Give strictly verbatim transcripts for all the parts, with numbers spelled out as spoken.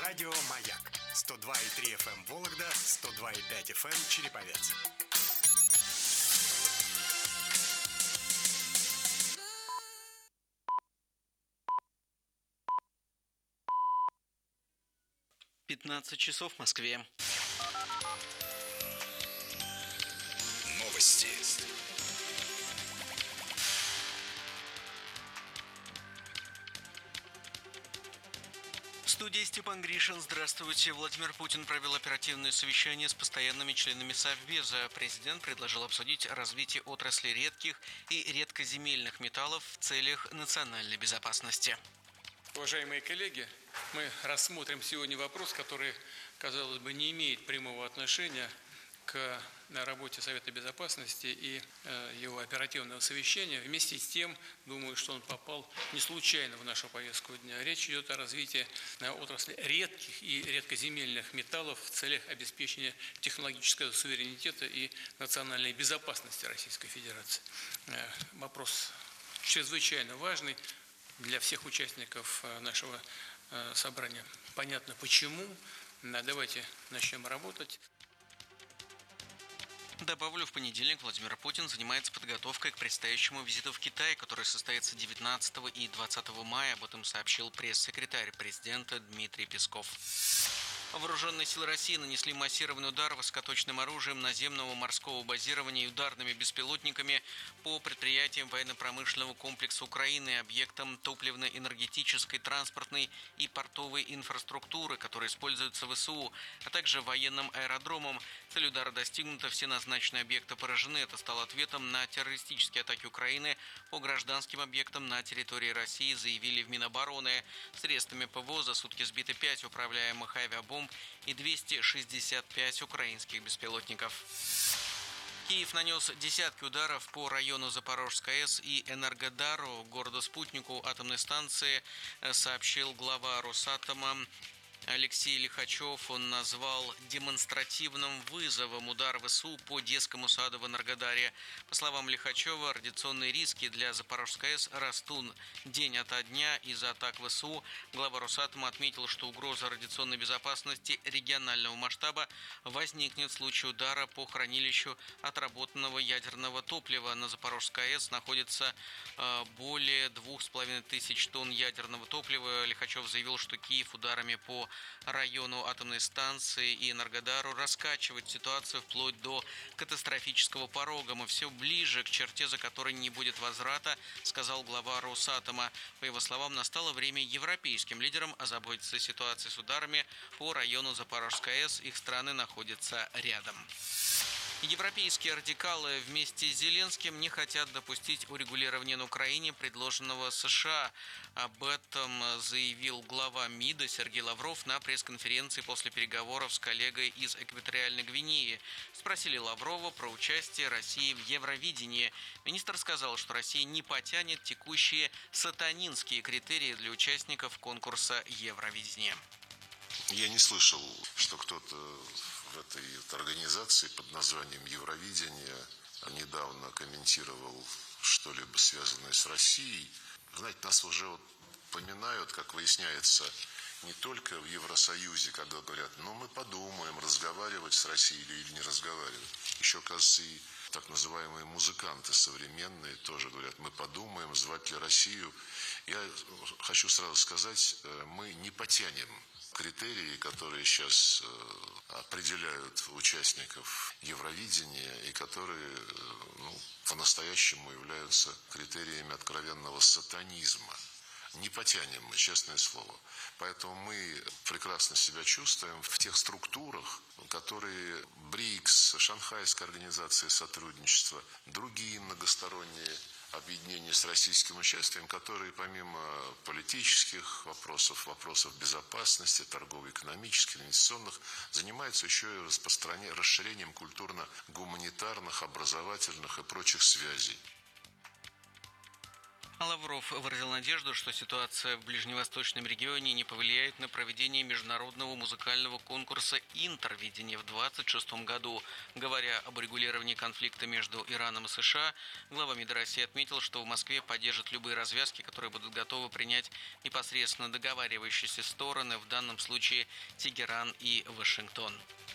Радио «Маяк». сто два и три эф эм Вологда, сто два и пять эф эм Череповец. пятнадцать часов в Москве. Новости. В студии Степан Гришин. Здравствуйте. Владимир Путин провел оперативное совещание с постоянными членами Совбеза. Президент предложил обсудить развитие отрасли редких и редкоземельных металлов в целях национальной безопасности. Уважаемые коллеги, мы рассмотрим сегодня вопрос, который, казалось бы, не имеет прямого отношения к работе Совета Безопасности и его оперативного совещания. Вместе с тем, думаю, что он попал не случайно в нашу повестку дня. Речь идет о развитии отрасли редких и редкоземельных металлов в целях обеспечения технологического суверенитета и национальной безопасности Российской Федерации. Вопрос чрезвычайно важный для всех участников нашего собрания. Понятно почему. Давайте начнем работать. Добавлю, в понедельник Владимир Путин занимается подготовкой к предстоящему визиту в Китай, который состоится девятнадцатого и двадцатого мая. Об этом сообщил пресс-секретарь президента Дмитрий Песков. Вооруженные силы России нанесли массированный удар высокоточным оружием наземного морского базирования и ударными беспилотниками по предприятиям военно-промышленного комплекса Украины, объектам топливно-энергетической, транспортной и портовой инфраструктуры, которые используются в ВСУ, а также военным аэродромом. Цель удара достигнута, все назначенные объекты поражены. Это стало ответом на террористические атаки Украины по гражданским объектам на территории России, заявили в Минобороны. Средствами ПВО за сутки сбиты пять управляемых авиабомб и двести шестьдесят пять украинских беспилотников. Киев нанес десятки ударов по району Запорожской АЭС и Энергодару, городу-спутнику атомной станции, сообщил глава Росатома Алексей Лихачев. Он назвал демонстративным вызовом удар ВСУ по детскому саду в Энергодаре. По словам Лихачева, радиационные риски для Запорожской АЭС растут день ото дня из-за атак ВСУ. Глава Росатома отметил, что угроза радиационной безопасности регионального масштаба возникнет в случае удара по хранилищу отработанного ядерного топлива. На Запорожской АЭС находится э, более двух с половиной тысяч тонн ядерного топлива. Лихачев заявил, что Киев ударами по району атомной станции и Энергодару раскачивать ситуацию вплоть до катастрофического порога. Мы все ближе к черте, за которой не будет возврата, сказал глава Росатома. По его словам, настало время европейским лидерам озаботиться ситуацией с ударами по району Запорожской АЭС. Их страны находятся рядом. Европейские радикалы вместе с Зеленским не хотят допустить урегулирования на Украине, предложенного США. Об этом заявил глава МИДа Сергей Лавров на пресс-конференции после переговоров с коллегой из Экваториальной Гвинеи. Спросили Лаврова про участие России в Евровидении. Министр сказал, что Россия не потянет текущие сатанинские критерии для участников конкурса Евровидения. Я не слышал, что кто-то в этой организации под названием Евровидение недавно комментировал что-либо связанное с Россией. Знаете, нас уже вот поминают, как выясняется, не только в Евросоюзе, когда говорят, ну мы подумаем, разговаривать с Россией или не разговаривать. Еще, кажется, и так называемые музыканты современные тоже говорят, мы подумаем, звать ли Россию. Я хочу сразу сказать, мы не потянем критерии, которые сейчас определяют участников Евровидения и которые ну, по-настоящему являются критериями откровенного сатанизма. Не потянем мы, честное слово. Поэтому мы прекрасно себя чувствуем в тех структурах, которые БРИКС, Шанхайская организация сотрудничества, другие многосторонние объединения с российским участием, которые помимо политических вопросов, вопросов безопасности, торгово-экономических, инвестиционных, занимаются еще и распространением, расширением культурно-гуманитарных, образовательных и прочих связей. А Лавров выразил надежду, что ситуация в ближневосточном регионе не повлияет на проведение международного музыкального конкурса «Интервидение» в две тысячи двадцать шестом году. Говоря об урегулировании конфликта между Ираном и США, глава МИД России отметил, что в Москве поддержат любые развязки, которые будут готовы принять непосредственно договаривающиеся стороны, в данном случае Тегеран и Вашингтон.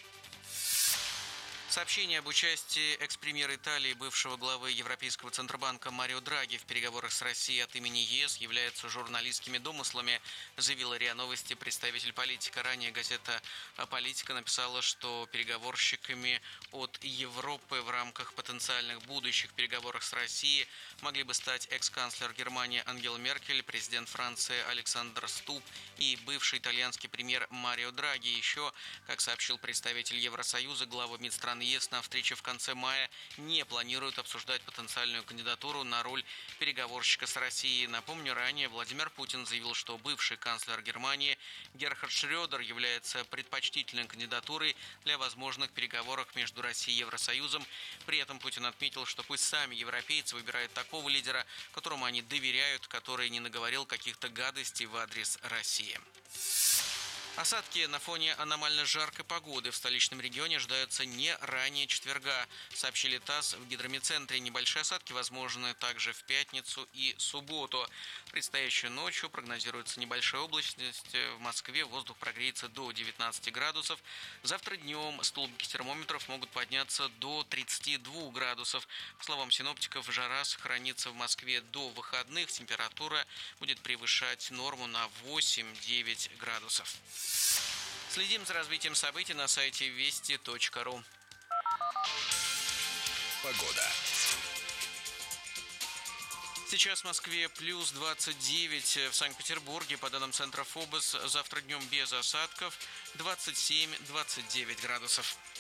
Сообщение об участии экс-премьера Италии, бывшего главы Европейского Центробанка Марио Драги в переговорах с Россией от имени ЕС являются журналистскими домыслами, заявила РИА Новости представитель Политика. Ранее газета «Политика» написала, что переговорщиками от Европы в рамках потенциальных будущих переговоров с Россией могли бы стать экс-канцлер Германии Ангела Меркель, президент Франции Александр Стуб и бывший итальянский премьер Марио Драги. Еще, как сообщил представитель Евросоюза, глава МИД страны ЕС на встрече в конце мая не планирует обсуждать потенциальную кандидатуру на роль переговорщика с Россией. Напомню, ранее Владимир Путин заявил, что бывший канцлер Германии Герхард Шрёдер является предпочтительной кандидатурой для возможных переговоров между Россией и Евросоюзом. При этом Путин отметил, что пусть сами европейцы выбирают такого лидера, которому они доверяют, который не наговорил каких-то гадостей в адрес России. Осадки на фоне аномально жаркой погоды в столичном регионе ожидаются не ранее четверга, сообщили ТАСС в гидрометцентре. Небольшие осадки возможны также в пятницу и субботу. Предстоящей ночью прогнозируется небольшая облачность. В Москве воздух прогреется до девятнадцати градусов. Завтра днем столбики термометров могут подняться до тридцати двух градусов. По словам синоптиков, жара сохранится в Москве до выходных. Температура будет превышать норму на восемь-девять градусов. Следим за развитием событий на сайте вести точка ру. Погода. Сейчас в Москве плюс двадцать девять, в Санкт-Петербурге, по данным центра ФОБОС, завтра днем без осадков двадцать семь - двадцать девять градусов.